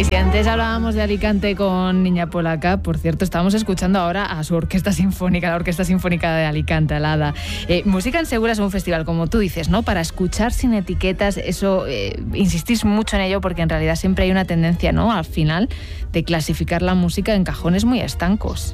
Y si antes hablábamos de Alicante con Niña Polaca, por cierto, estamos escuchando ahora a su orquesta sinfónica, la Orquesta Sinfónica de Alicante, Alada. Música en Segura es un festival, como tú dices, ¿no? Para escuchar sin etiquetas, eso insistís mucho en ello porque en realidad siempre hay una tendencia, ¿no? Al final, de clasificar la música en cajones muy estancos.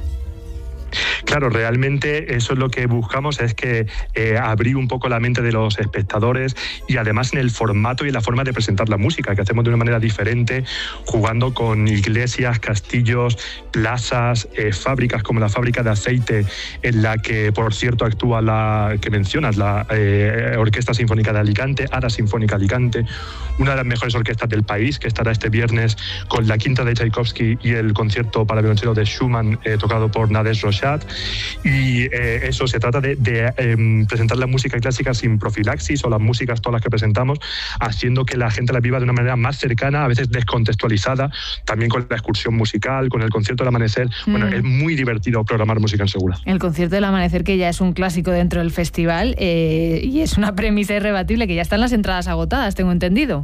Claro, realmente eso es lo que buscamos, es que abrir un poco la mente de los espectadores y además en el formato y en la forma de presentar la música, que hacemos de una manera diferente, jugando con iglesias, castillos, plazas, fábricas como la fábrica de aceite, en la que, por cierto, actúa la que mencionas, la Orquesta Sinfónica de Alicante, Ara Sinfónica Alicante, una de las mejores orquestas del país, que estará este viernes con la quinta de Tchaikovsky y el concierto para violonchelo de Schumann, tocado por Nadège Rochat. Y eso, se trata de presentar la música clásica sin profilaxis, o las músicas todas las que presentamos, haciendo que la gente la viva de una manera más cercana, a veces descontextualizada, también con la excursión musical, con el concierto del amanecer. Bueno, es muy divertido programar música en Segura. El concierto del amanecer, que ya es un clásico dentro del festival, y es una premisa irrebatible, que ya están las entradas agotadas, tengo entendido.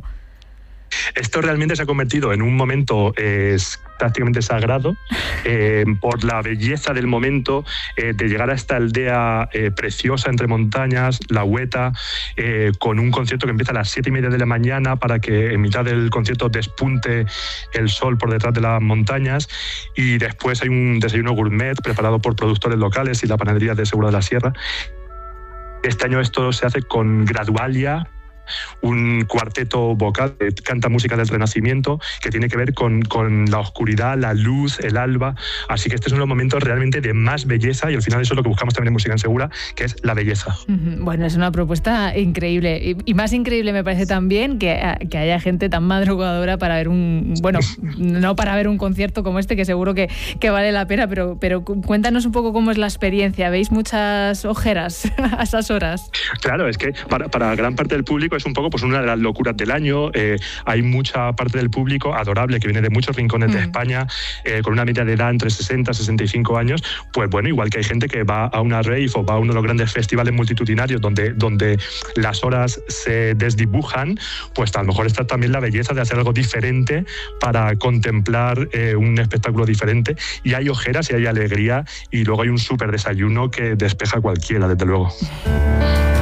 Esto realmente se ha convertido en un momento prácticamente sagrado, por la belleza del momento, de llegar a esta aldea preciosa entre montañas, La Hueta, con un concierto que empieza a las 7:30 de la mañana para que en mitad del concierto despunte el sol por detrás de las montañas, y después hay un desayuno gourmet preparado por productores locales y la panadería de Segura de la Sierra. Este año esto se hace con Gradualia, un cuarteto vocal que canta música del Renacimiento, que tiene que ver con la oscuridad, la luz, el alba. Así que este es uno de los momentos realmente de más belleza, y al final eso es lo que buscamos también en Música en Segura, que es la belleza. Bueno, es una propuesta increíble, y más increíble me parece también que haya gente tan madrugadora para ver no para ver un concierto como este, que seguro que vale la pena, pero cuéntanos un poco cómo es la experiencia. ¿Veis muchas ojeras a esas horas? Claro, es que para gran parte del público es un poco una de las locuras del año. Hay mucha parte del público adorable que viene de muchos rincones de España, con una media de edad entre 60 y 65 años. Pues bueno, igual que hay gente que va a una rave o va a uno de los grandes festivales multitudinarios donde las horas se desdibujan, pues a lo mejor está también la belleza de hacer algo diferente para contemplar un espectáculo diferente. Y hay ojeras y hay alegría, y luego hay un súper desayuno que despeja a cualquiera, desde luego.